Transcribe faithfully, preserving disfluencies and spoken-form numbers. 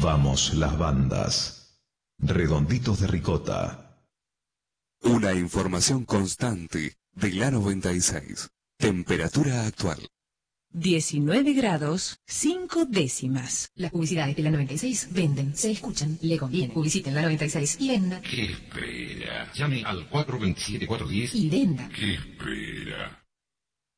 Vamos las bandas. Redonditos de ricota. Una información constante de la noventa y seis. Temperatura actual. diecinueve grados, cinco décimas. Las publicidades de la noventa y seis venden, se escuchan, le conviene. Publiciten la noventa y seis y venda. ¿Qué espera? Llame al cuatro dos siete, cuatro uno cero Y venda. ¿Qué espera?